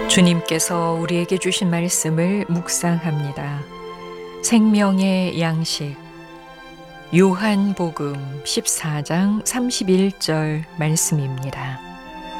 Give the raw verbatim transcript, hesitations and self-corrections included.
주님께서 우리에게 주신 말씀을 묵상합니다. 생명의 양식. 요한복음 십사 장 삼십일 절 말씀입니다.